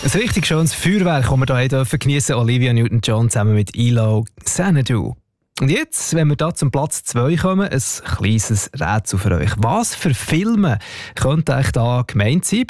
Ein richtig schönes Feuerwerk, das wir hier geniessen dürfen. Olivia Newton-John zusammen mit ELO Xanadu. Und jetzt, wenn wir da zum Platz 2 kommen, ein kleines Rätsel für euch. Was für Filme könnte euch da gemeint sein?